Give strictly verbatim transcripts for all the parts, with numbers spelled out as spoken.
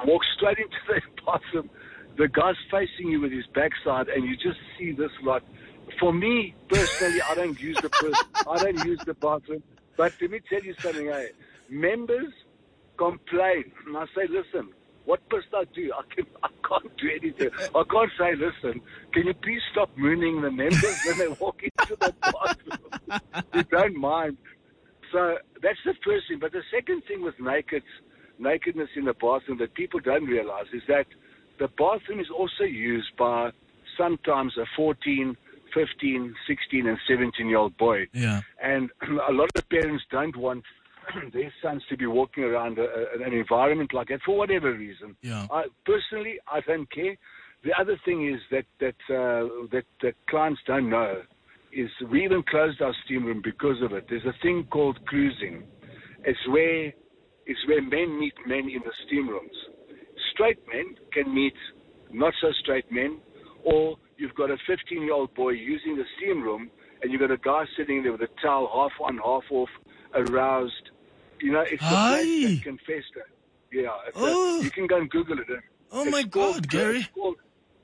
walk straight into the bathroom. The guy's facing you with his backside, and you just see this lot. For me, personally, I don't use the pers- I don't use the bathroom. But let me tell you something, eh? Members complain. And I say, listen, what must I do? I, can, I can't do anything. I can't say, listen, can you please stop mooning the members when they walk into the bathroom? You don't mind. So that's the first thing. But the second thing with naked, nakedness in the bathroom that people don't realize is that the bathroom is also used by sometimes a fourteen, fifteen, sixteen, and seventeen-year-old boy. Yeah. And a lot of parents don't want their sons to be walking around a, a, an environment like that for whatever reason. Yeah. I, personally, I don't care. The other thing is that that, uh, that that clients don't know is we even closed our steam room because of it. There's a thing called cruising. It's where it's where men meet men in the steam rooms. Straight men can meet not so straight men, or you've got a fifteen-year-old boy using the steam room, and you've got a guy sitting there with a towel half on, half off, aroused. You know, it's a place that can fester. Yeah, it's oh. a, you can go and Google it. Oh it's my called, God, Gary! It's called,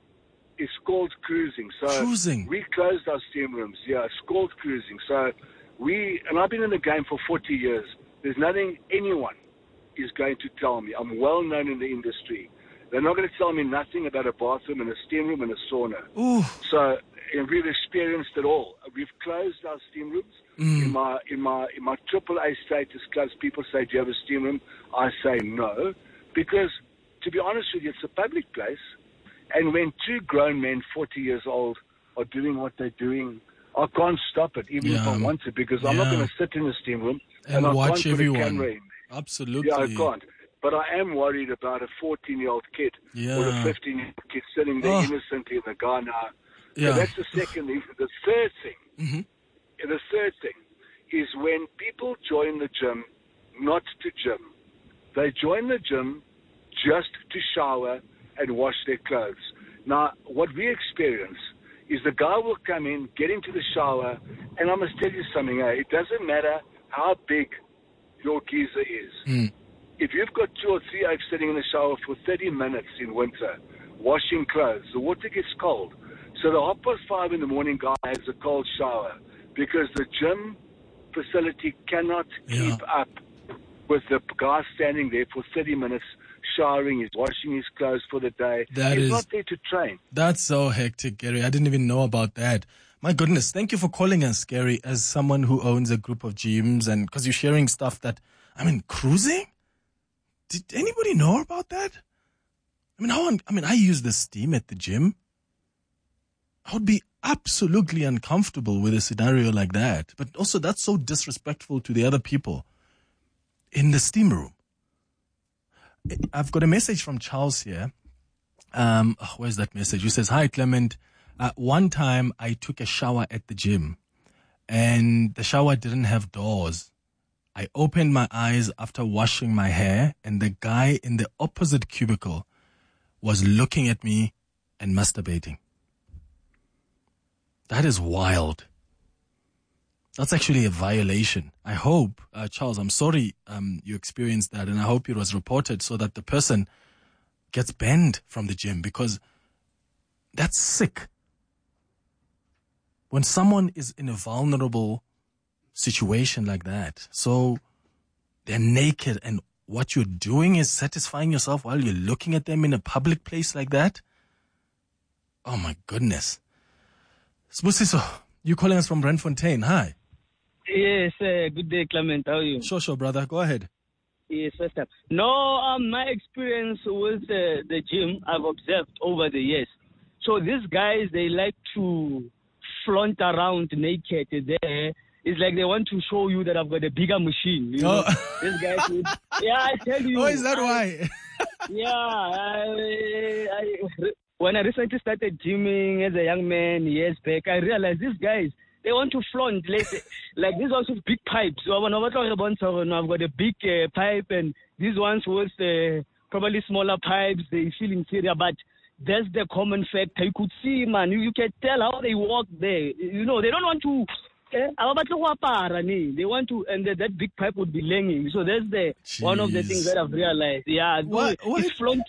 it's called cruising. So cruising. We closed our steam rooms. Yeah, it's called cruising. So we, and I've been in the game for forty years. There's nothing anyone is going to tell me. I'm well known in the industry. They're not going to tell me nothing about a bathroom and a steam room and a sauna. Ooh. So and we've experienced it all. We've closed our steam rooms. Mm. In my in my in my triple A status clubs, people say, "Do you have a steam room?" I say no, because to be honest with you, it's a public place, and when two grown men, forty years old, are doing what they're doing, I can't stop it, even yeah. if I want to, because yeah. I'm not going to sit in the steam room and, and I watch can't everyone. Put a camera in. Absolutely. Yeah, I can't. But I am worried about a fourteen-year-old kid yeah. or a fifteen-year-old kid sitting there oh. innocently in the Ghana. Yeah. So that's the second thing. The third thing, mm-hmm. the third thing is when people join the gym, not to gym. They join the gym just to shower and wash their clothes. Now, what we experience is the guy will come in, get into the shower, and I must tell you something, eh? It doesn't matter how big your geyser is. Mm. If you've got two or three oaks sitting in the shower for thirty minutes in winter, washing clothes, the water gets cold. So the half past five in the morning guy has a cold shower because the gym facility cannot yeah. keep up with the guy standing there for thirty minutes showering, he's washing his clothes for the day. That he's is, not there to train. That's so hectic, Gary. I didn't even know about that. My goodness, thank you for calling us, Gary, as someone who owns a group of gyms, and because you're sharing stuff that, I mean, cruising? Did anybody know about that? I mean, how? I mean, I use the steam at the gym. I would be absolutely uncomfortable with a scenario like that. But also, that's so disrespectful to the other people in the steam room. I've got a message from Charles here. Um, oh, where's that message? He says, "Hi, Clement. Uh, one time I took a shower at the gym, and the shower didn't have doors. I opened my eyes after washing my hair, and the guy in the opposite cubicle was looking at me and masturbating." That is wild. That's actually a violation. I hope, uh, Charles, I'm sorry um, you experienced that, and I hope it was reported so that the person gets banned from the gym, because that's sick. When someone is in a vulnerable situation like that, so they're naked, and what you're doing is satisfying yourself while you're looking at them in a public place like that? Oh my goodness. Sbusiso, you calling us from Randfontein. Hi. Yes, uh, good day, Clement. How are you? Sure, sure, brother. Go ahead. Yes, first up. No, um, my experience with uh, the gym, I've observed over the years. So these guys, they like to flaunt around naked there. It's like they want to show you that I've got a bigger machine. You know? Oh. These guys would, yeah, I tell you. Oh, is that I, why? yeah. I, I, when I recently started gymming as a young man years back, I realized these guys, they want to flaunt. Like, like these ones with big pipes. So I've got a big uh, pipe, and these ones with uh, probably smaller pipes. They feel inferior, but that's the common factor. You could see, man, you, you can tell how they walk there. You know, they don't want to. Eh? They want to, and the, that big pipe would be langing. So that's the Jeez. One of the things that I've realized. Yeah, what, what? It's flaunting.